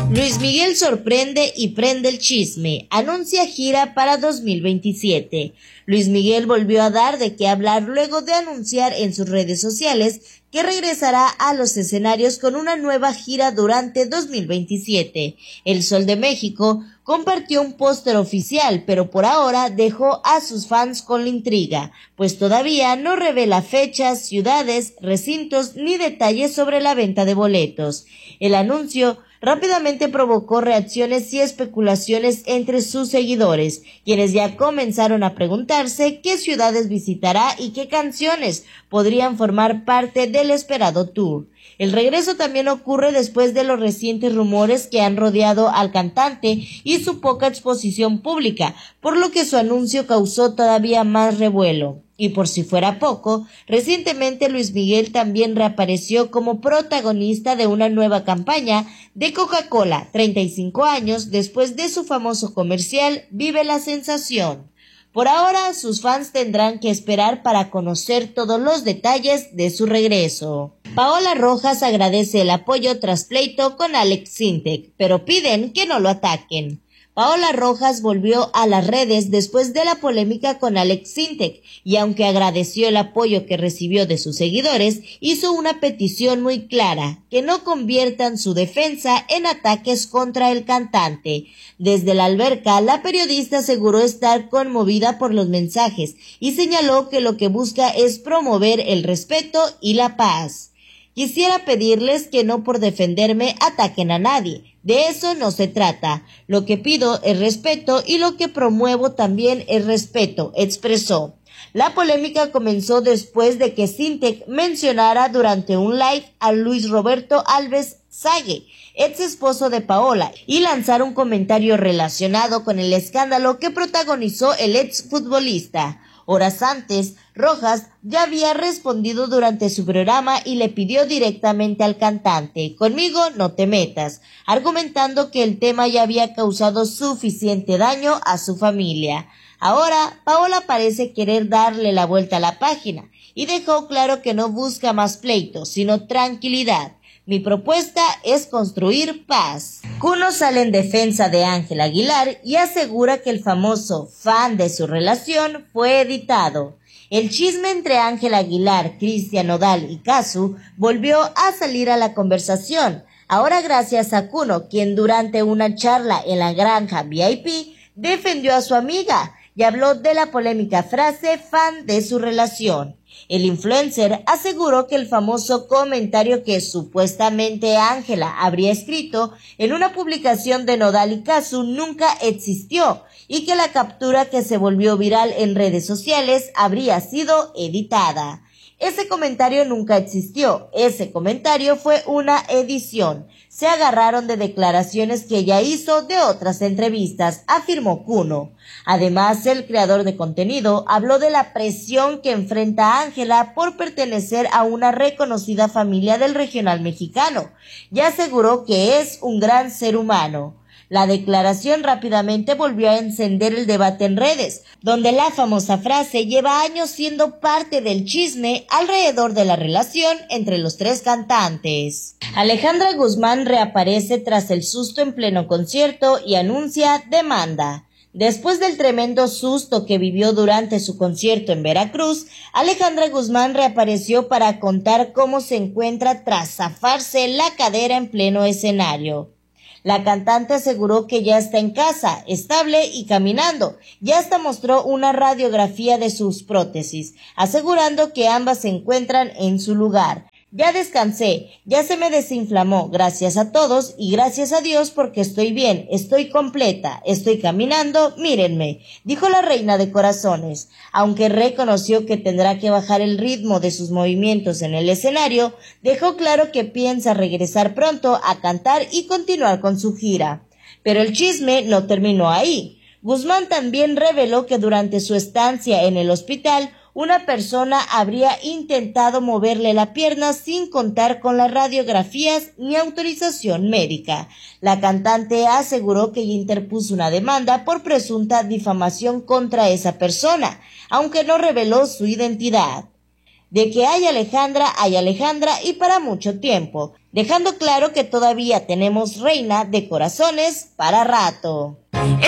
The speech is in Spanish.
Luis Miguel sorprende y prende el chisme, anuncia gira para 2027. Luis Miguel volvió a dar de qué hablar luego de anunciar en sus redes sociales que regresará a los escenarios con una nueva gira durante 2027. El Sol de México compartió un póster oficial, pero por ahora dejó a sus fans con la intriga, pues todavía no revela fechas, ciudades, recintos ni detalles sobre la venta de boletos. El anuncio rápidamente provocó reacciones y especulaciones entre sus seguidores, quienes ya comenzaron a preguntarse qué ciudades visitará y qué canciones podrían formar parte del esperado tour. El regreso también ocurre después de los recientes rumores que han rodeado al cantante y su poca exposición pública, por lo que su anuncio causó todavía más revuelo. Y por si fuera poco, recientemente Luis Miguel también reapareció como protagonista de una nueva campaña de Coca-Cola, 35 años después de su famoso comercial Vive la Sensación. Por ahora, sus fans tendrán que esperar para conocer todos los detalles de su regreso. Paola Rojas agradece el apoyo tras pleito con Alex Sintek, pero piden que no lo ataquen. Paola Rojas volvió a las redes después de la polémica con Alex Sintek y aunque agradeció el apoyo que recibió de sus seguidores, hizo una petición muy clara, que no conviertan su defensa en ataques contra el cantante. Desde la alberca, la periodista aseguró estar conmovida por los mensajes y señaló que lo que busca es promover el respeto y la paz. Quisiera pedirles que no por defenderme ataquen a nadie. De eso no se trata. Lo que pido es respeto y lo que promuevo también es respeto, expresó. La polémica comenzó después de que Sintek mencionara durante un live a Luis Roberto Alves Sague, ex esposo de Paola, y lanzar un comentario relacionado con el escándalo que protagonizó el ex futbolista. Horas antes, Rojas ya había respondido durante su programa y le pidió directamente al cantante, conmigo no te metas, argumentando que el tema ya había causado suficiente daño a su familia. Ahora, Paola parece querer darle la vuelta a la página y dejó claro que no busca más pleitos, sino tranquilidad. Mi propuesta es construir paz. Kuno sale en defensa de Ángel Aguilar y asegura que el famoso fan de su relación fue editado. El chisme entre Ángel Aguilar, Cristian Nodal y Cazzu volvió a salir a la conversación. Ahora gracias a Kuno, quien durante una charla en la granja VIP defendió a su amiga y habló de la polémica frase fan de su relación. El influencer aseguró que el famoso comentario que supuestamente Ángela habría escrito en una publicación de Nodal y Cazzu nunca existió y que la captura que se volvió viral en redes sociales habría sido editada. Ese comentario nunca existió, ese comentario fue una edición. Se agarraron de declaraciones que ella hizo de otras entrevistas, afirmó Kuno. Además, el creador de contenido habló de la presión que enfrenta Ángela por pertenecer a una reconocida familia del regional mexicano y aseguró que es un gran ser humano. La declaración rápidamente volvió a encender el debate en redes, donde la famosa frase lleva años siendo parte del chisme alrededor de la relación entre los tres cantantes. Alejandra Guzmán reaparece tras el susto en pleno concierto y anuncia demanda. Después del tremendo susto que vivió durante su concierto en Veracruz, Alejandra Guzmán reapareció para contar cómo se encuentra tras zafarse la cadera en pleno escenario. La cantante aseguró que ya está en casa, estable y caminando, y hasta mostró una radiografía de sus prótesis, asegurando que ambas se encuentran en su lugar. Ya descansé, ya se me desinflamó, gracias a todos y gracias a Dios porque estoy bien, estoy completa, estoy caminando, mírenme, dijo la reina de corazones. Aunque reconoció que tendrá que bajar el ritmo de sus movimientos en el escenario, dejó claro que piensa regresar pronto a cantar y continuar con su gira. Pero el chisme no terminó ahí. Guzmán también reveló que durante su estancia en el hospital, una persona habría intentado moverle la pierna sin contar con las radiografías ni autorización médica. La cantante aseguró que interpuso una demanda por presunta difamación contra esa persona, aunque no reveló su identidad. de que hay Alejandra y para mucho tiempo, dejando claro que todavía tenemos reina de corazones para rato.